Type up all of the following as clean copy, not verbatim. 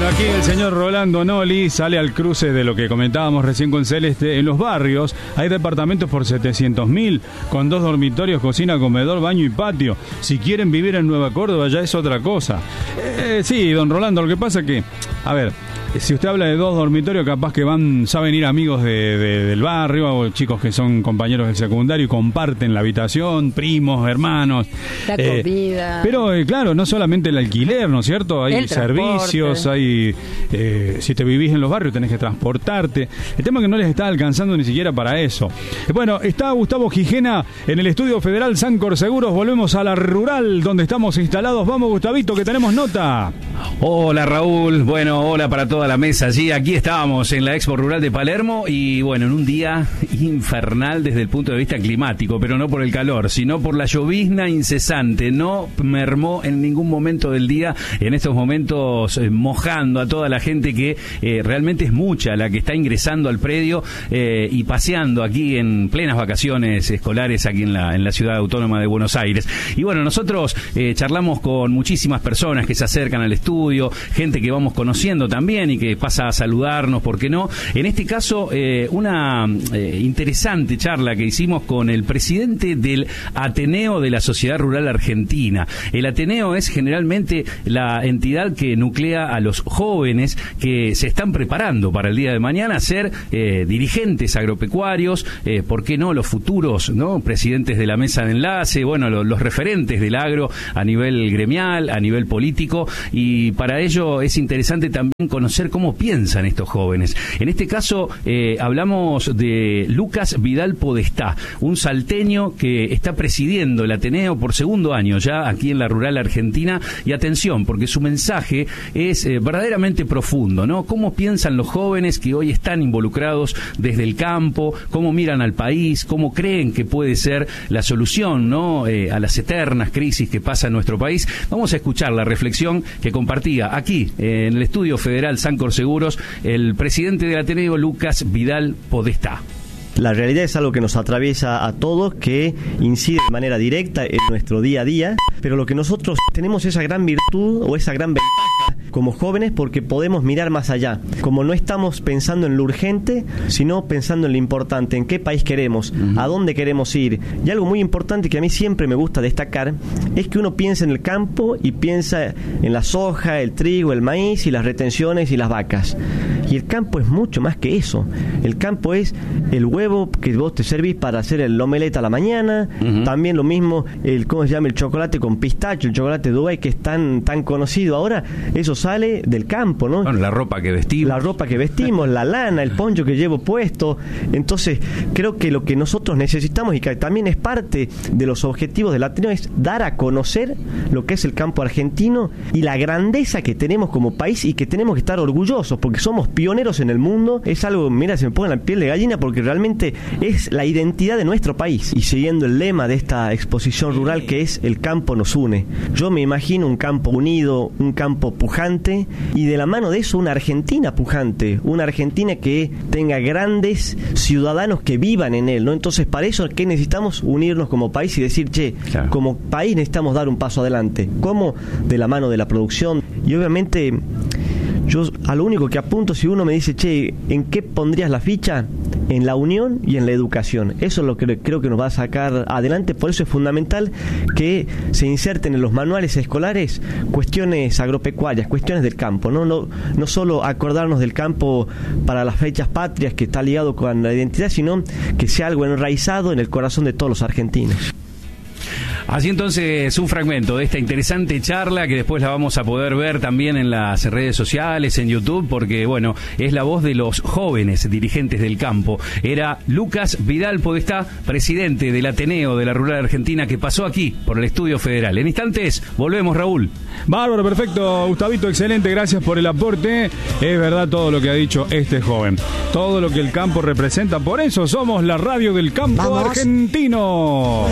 Bueno, aquí el señor Rolando Noli sale al cruce de lo que comentábamos recién con Celeste. En los barrios hay departamentos por 700.000 con 2 dormitorios, cocina, comedor, baño y patio. Si quieren vivir en Nueva Córdoba ya es otra cosa. Sí, don Rolando, lo que pasa es que, a ver, si usted habla de 2 dormitorios, capaz que saben ir amigos del barrio o chicos que son compañeros del secundario y comparten la habitación, primos, hermanos. La comida. Pero claro, no solamente el alquiler, ¿no es cierto? Hay servicios, hay si te vivís en los barrios tenés que transportarte. El tema es que no les está alcanzando ni siquiera para eso. Bueno, está Gustavo Gijena en el Estudio Federal Sancor Seguros. Volvemos a la rural donde estamos instalados. Vamos, Gustavito, que tenemos nota. Hola, Raúl. Bueno, hola para toda la mesa. Sí, aquí estábamos en la Expo Rural de Palermo y bueno, en un día infernal desde el punto de vista climático, pero no por el calor, sino por la llovizna incesante. No mermó en ningún momento del día, en estos momentos mojando a toda la gente que realmente es mucha la que está ingresando al predio y paseando aquí en plenas vacaciones escolares aquí en la ciudad autónoma de Buenos Aires. Y bueno, nosotros charlamos con muchísimas personas que se acercan al estudio, gente que vamos conociendo también y que pasa a saludarnos, ¿por qué no? En este caso, una interesante charla que hicimos con el presidente del Ateneo de la Sociedad Rural Argentina. El Ateneo es generalmente la entidad que nuclea a los jóvenes que se están preparando para el día de mañana a ser dirigentes agropecuarios, ¿por qué no? Los futuros, ¿no? Presidentes de la mesa de enlace, bueno, los referentes del agro a nivel gremial, a nivel político, y para ello es interesante también conocer cómo piensan estos jóvenes. En este caso hablamos de Lucas Vidal Podestá, un salteño que está presidiendo el Ateneo por segundo año ya aquí en la rural argentina, y atención, porque su mensaje es verdaderamente profundo, ¿no? Cómo piensan los jóvenes que hoy están involucrados desde el campo, cómo miran al país, cómo creen que puede ser la solución, ¿no? A las eternas crisis que pasa en nuestro país. Vamos a escuchar la reflexión que compartía aquí en el Estudio Federal Sancor Seguros el presidente del Ateneo, Lucas Vidal Podestá. La realidad es algo que nos atraviesa a todos, que incide de manera directa en nuestro día a día, pero lo que nosotros tenemos esa gran virtud o esa gran ventaja como jóvenes, porque podemos mirar más allá. Como no estamos pensando en lo urgente, sino pensando en lo importante, en qué país queremos, a dónde queremos ir. Y algo muy importante que a mí siempre me gusta destacar es que uno piensa en el campo y piensa en la soja, el trigo, el maíz y las retenciones y las vacas. Y el campo es mucho más que eso. El campo es el huevo que vos te servís para hacer el omelette a la mañana, también lo mismo ¿cómo se llama? El chocolate con pistacho, el chocolate Dubai, que es tan conocido ahora. Eso sale del campo, ¿no? Bueno, la ropa que vestimos, la lana, el poncho que llevo puesto. Entonces, creo que lo que nosotros necesitamos, y que también es parte de los objetivos del Ateneo, es dar a conocer lo que es el campo argentino y la grandeza que tenemos como país, y que tenemos que estar orgullosos, porque somos pioneros en el mundo. Es algo, mira, se me pone la piel de gallina, porque realmente es la identidad de nuestro país. Y siguiendo el lema de esta exposición rural, que es el campo nos une, yo me imagino un campo unido, un campo pujante, y de la mano de eso una Argentina pujante, una Argentina que tenga grandes ciudadanos que vivan en él, ¿no? Entonces, para eso, ¿qué necesitamos? Unirnos como país y decir, claro, como país necesitamos dar un paso adelante. ¿Cómo? De la mano de la producción. Y obviamente yo a lo único que apunto, si uno me dice, ¿en qué pondrías la ficha? En la unión y en la educación. Eso es lo que creo que nos va a sacar adelante. Por eso es fundamental que se inserten en los manuales escolares cuestiones agropecuarias, cuestiones del campo, no solo acordarnos del campo para las fechas patrias, que está ligado con la identidad, sino que sea algo enraizado en el corazón de todos los argentinos. Así entonces, un fragmento de esta interesante charla que después la vamos a poder ver también en las redes sociales, en YouTube, porque bueno, es la voz de los jóvenes dirigentes del campo. Era Lucas Vidal Podestá, presidente del Ateneo de la Rural Argentina, que pasó aquí por el Estudio Federal. En instantes volvemos, Raúl. Bárbaro, perfecto, Gustavito, excelente, gracias por el aporte. Es verdad todo lo que ha dicho este joven, todo lo que el campo representa. Por eso somos la radio del campo. ¡Vamos! Argentino.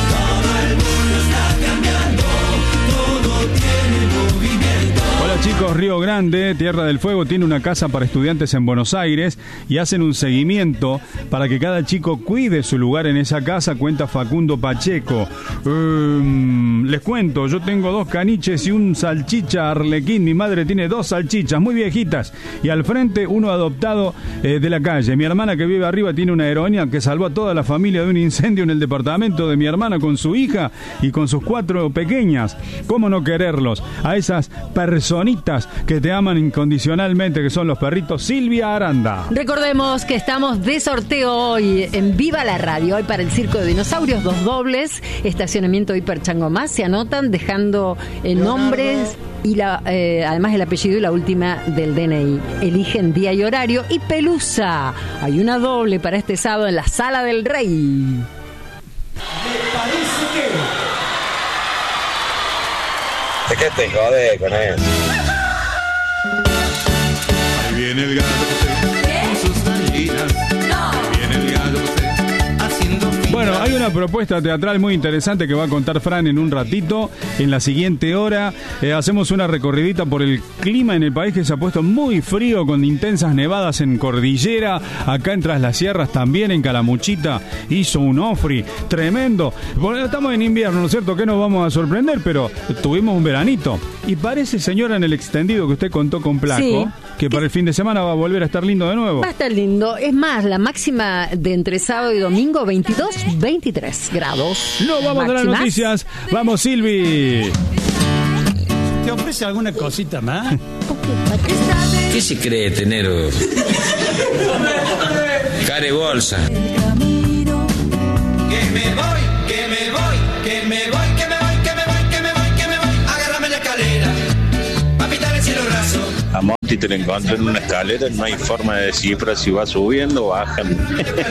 Chicos, Río Grande, Tierra del Fuego, tiene una casa para estudiantes en Buenos Aires y hacen un seguimiento para que cada chico cuide su lugar en esa casa, cuenta Facundo Pacheco. Les cuento, yo tengo 2 caniches y un salchicha arlequín. Mi madre tiene 2 salchichas muy viejitas y al frente uno adoptado de la calle. Mi hermana que vive arriba tiene una heroína que salvó a toda la familia de un incendio en el departamento de mi hermana con su hija y con sus 4 pequeñas. ¿Cómo no quererlos? A esas personitas que te aman incondicionalmente, que son los perritos. Silvia Aranda. Recordemos que estamos de sorteo hoy en Viva la Radio. Hoy para el Circo de Dinosaurios, 2 dobles, estacionamiento Hiper Chango Más. Se anotan dejando nombres y además el apellido y la última del DNI. Eligen día y horario. Y Pelusa, hay una doble para este sábado en la Sala del Rey. Me parece que... ¿De qué te jode con eso? Ahí viene el gato con sus gallinas. Ahí viene el gato haciendo filas. Bueno, hay una propuesta teatral muy interesante que va a contar Fran en un ratito. En la siguiente hora hacemos una recorridita por el clima en el país, que se ha puesto muy frío con intensas nevadas en Cordillera. Acá en Tras las Sierras también, en Calamuchita hizo un ofri tremendo. Bueno, estamos en invierno, ¿no es cierto? Que nos vamos a sorprender, pero tuvimos un veranito. Y parece, señora, en el extendido que usted contó con Placo, sí, que para el fin de semana va a volver a estar lindo de nuevo. Va a estar lindo. Es más, la máxima de entre sábado y domingo, 22-23 grados. No, vamos a las noticias. Vamos, Silvi. ¿Te ofrece alguna cosita más? ¿Qué se cree tener care bolsa? Que me voy, que me voy, que me voy, que me voy, que me voy, que me voy, que me voy. Agárrame la escalera, papita del cielo raso. A Monty te lo encuentro en una escalera, no hay forma de descifrar si va subiendo o baja.